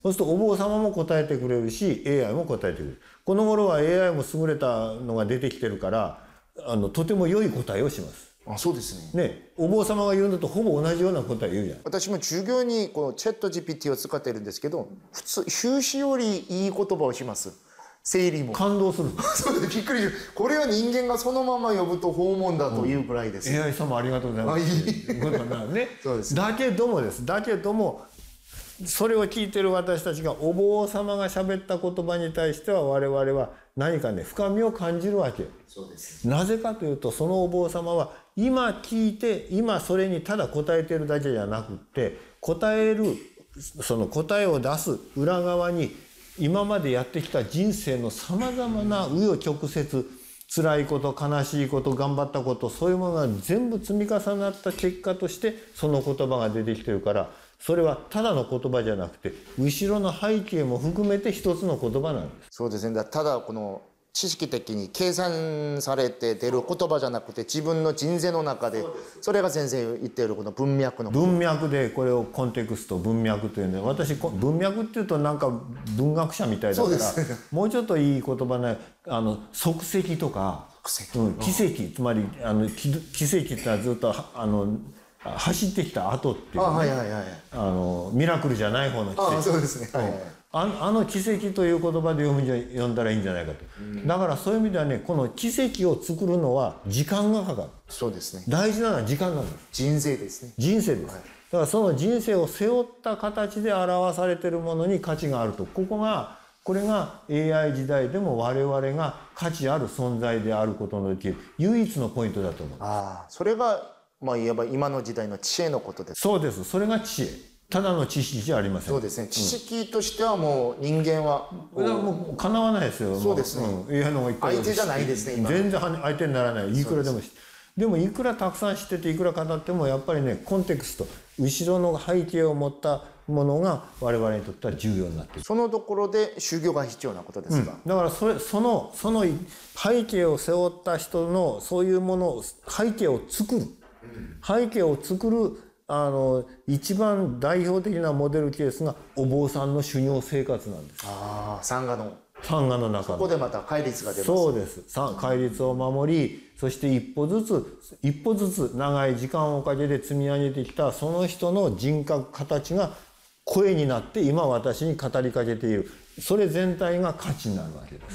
そうするとお坊様も答えてくれるし AI も答えてくれる。この頃は AI も優れたのが出てきてるからとても良い答えをします。 あ、そうですね。 ね、お坊様が言うのとほぼ同じような答え言うじゃん。 私も授業にこのチャット GPT を使ってるんですけど、普通修士よりいい言葉をします。整理も。 感動する。 そうです。びっくりする。これは人間がそのまま呼ぶと訪問だというくらいです。 AI 様ありがとうございます。っていうことになるね。 そうです。 だけどもです。だけどもそれを聞いてる私たちがお坊様が喋った言葉に対しては我々は何かね深みを感じるわけ。 そうです。 なぜかというとそのお坊様は今聞いて今それにただ答えてるだけじゃなくって答えるその答えを出す裏側に今までやってきた人生のさまざまな紆余曲折辛いこと悲しいこと頑張ったことそういうものが全部積み重なった結果としてその言葉が出てきてるからそれはただの言葉じゃなくて後ろの背景も含めて一つの言葉なんです。 そうですね。ただこの知識的に計算されて出る言葉じゃなくて自分の人生の中でそれが先生言っているこの文脈の文脈でこれをコンテクスト文脈というので私文脈っていうとなんか文学者みたいだからもうちょっといい言葉ね足跡とか奇跡つまり奇跡ってのはずっと走ってきた後っていう、ね、ミラクルじゃない方の奇跡。 そうですね。 奇跡という言葉で読んだらいいんじゃないかと。だからそういう意味ではねこの奇跡を作るのは時間がかかる。 そうですね。 大事なのは時間なんです。 人生ですね。 人生です。だからその人生を背負った形で表されているものに価値があると。これが AI 時代でも我々が価値ある存在であることのできる唯一のポイントだと思う。 それがいわば今の時代の知恵のことです。 そうです。それが知恵。ただの知識じゃありません。 そうですね。知識としてはもう人間はもうかなわないですよ。 そうですね。 AI の方がいっぱい相手じゃないですね。今全然相手にならない。いくらでもでもいくらたくさん知ってていくら語ってもやっぱりねコンテクスト後ろの背景を持ったものが我々にとっては重要になっている。 そのところで修行が必要なことですか。 だからその背景を背負った人のそういうものを背景を作る。背景を作る一番代表的なモデルケースがお坊さんの修行生活なんです。 山河の中そこでまた戒律が出ます。 そうです。戒律を守りそして一歩ずつ長い時間をかけて積み上げてきたその人の人格形が声になって今私に語りかけているそれ全体が価値になるわけです。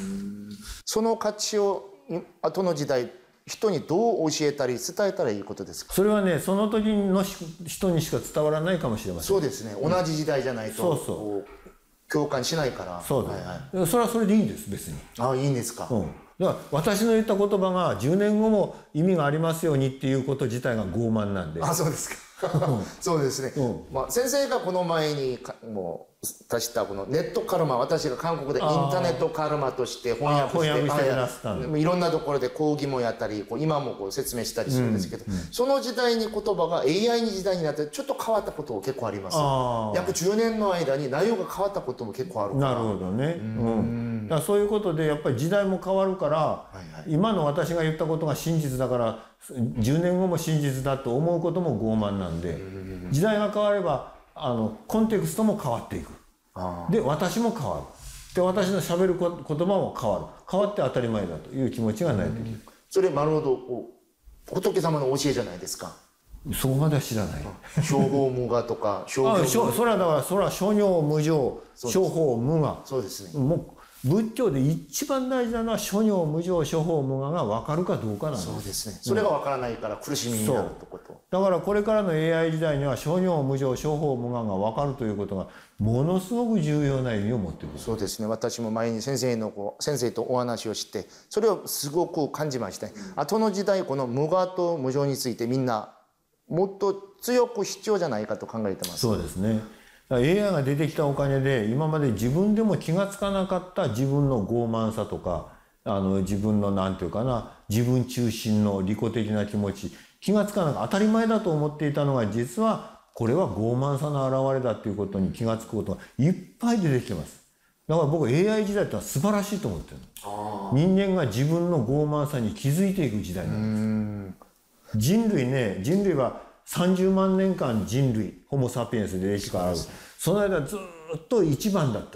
その価値を後の時代人にどう教えたり伝えたらいいことですか。 それはねその時の人にしか伝わらないかもしれません。 そうですね。同じ時代じゃないと共感しないから。 そうです。それはそれでいいんです別に。 いいんですか。 だから私の言った言葉が10年後も意味がありますようにっていうこと自体が傲慢なんで。 そうですか。そうですね。先生がこの前にもう出したこのネットカルマ、私が韓国でインターネットカルマとして翻訳していろんなところで講義もやったり今も説明したりするんですけど、その時代に言葉が AI に時代になってちょっと変わったことも結構あります。約10年の間に内容が変わったことも結構あるから。 なるほどね。だからそういうことでやっぱり時代も変わるから、今の私が言ったことが真実だから10年後も真実だと思うことも傲慢なんで、時代が変わればコンテクストも変わっていく。で私も変わる。で私のしゃべる言葉も変わる。変わって当たり前だという気持ちがないといけない。 それなるほど仏様の教えじゃないですか。 そこまでは知らない。 諸法無我とかそれはだからそれは諸行無常諸法無我。 そうですね。もう仏教で一番大事なのは諸行無常諸法無我が分かるかどうかなんです。 そうですね。それが分からないから苦しみになるってこと。 だからこれからの AI 時代には諸行無常諸法無我が分かるということがものすごく重要な意味を持ってくる。 そうですね。私も前に先生とお話をしてそれをすごく感じました。後の時代この無我と無常についてみんなもっと強く必要じゃないかと考えてます。 そうですね。AI が出てきたおかげで今まで自分でも気がつかなかった自分の傲慢さとか自分のなんていうかな自分中心の利己的な気持ち気がつかなかった当たり前だと思っていたのが実はこれは傲慢さの表れだっていうことに気がつくことがいっぱい出てきてます。だから僕 AI 時代ってのは素晴らしいと思ってるの。人間が自分の傲慢さに気づいていく時代なんです。人類は30万年間人類ホモ・サピエンスで歴史がある。その間ずっと一番だった。